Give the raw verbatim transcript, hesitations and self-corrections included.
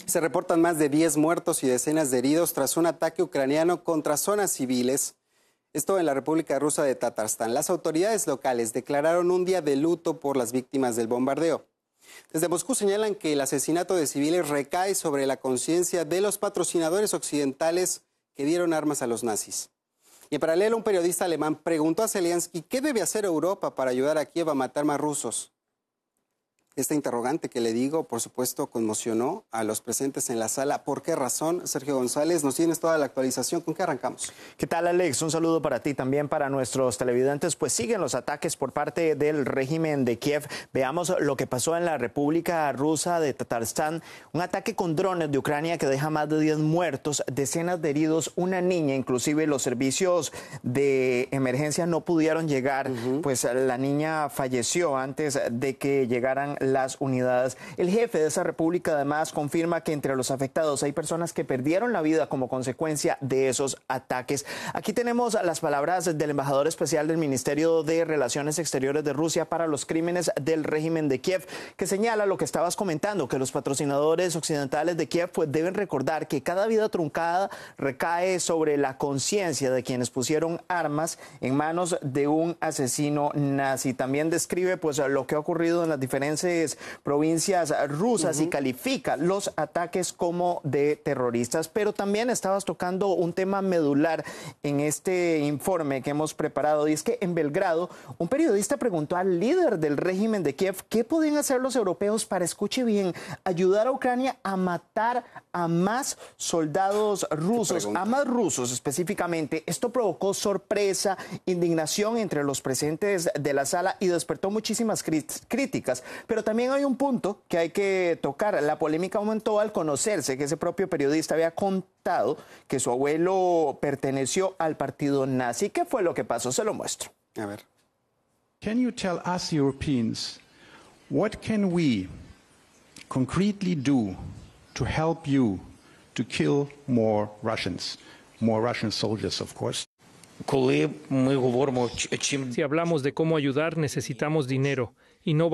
Se reportan más de diez muertos y decenas de heridos tras un ataque ucraniano contra zonas civiles. Esto en la República Rusa de Tatarstán. Las autoridades locales declararon un día de luto por las víctimas del bombardeo. Desde Moscú señalan que el asesinato de civiles recae sobre la conciencia de los patrocinadores occidentales que dieron armas a los nazis. Y en paralelo, un periodista alemán preguntó a Zelensky qué debe hacer Europa para ayudar a Kiev a matar más rusos. Esta interrogante que le digo, por supuesto, conmocionó a los presentes en la sala. ¿Por qué razón? Sergio González, nos tienes toda la actualización. ¿Con qué arrancamos? ¿Qué tal, Alex? Un saludo para ti, también para nuestros televidentes. Pues siguen los ataques por parte del régimen de Kiev. Veamos lo que pasó en la República Rusa de Tatarstán. Un ataque con drones de Ucrania que deja más de diez muertos, decenas de heridos, una niña. Inclusive los servicios de emergencia no pudieron llegar, uh-huh. pues la niña falleció antes de que llegaran las unidades. El jefe de esa república además confirma que entre los afectados hay personas que perdieron la vida como consecuencia de esos ataques. Aquí tenemos las palabras del embajador especial del Ministerio de Relaciones Exteriores de Rusia para los crímenes del régimen de Kiev, que señala lo que estabas comentando, que los patrocinadores occidentales de Kiev pues deben recordar que cada vida truncada recae sobre la conciencia de quienes pusieron armas en manos de un asesino nazi. También describe pues lo que ha ocurrido en las diferentes provincias rusas uh-huh. y califica los ataques como de terroristas. Pero también estabas tocando un tema medular en este informe que hemos preparado, y es que en Belgrado un periodista preguntó al líder del régimen de Kiev qué pueden hacer los europeos para, escuche bien, ayudar a Ucrania a matar a más soldados rusos, a más rusos específicamente. Esto provocó sorpresa, indignación entre los presentes de la sala y despertó muchísimas críticas. Pero también hay un punto que hay que tocar. La polémica aumentó al conocerse que ese propio periodista había contado que su abuelo perteneció al partido nazi. ¿Qué fue lo que pasó? Se lo muestro. A ver. Can you tell us Europeans what can we concretely do to help you to kill more Russians, more Russian soldiers, of course? Si hablamos de cómo ayudar, necesitamos dinero y no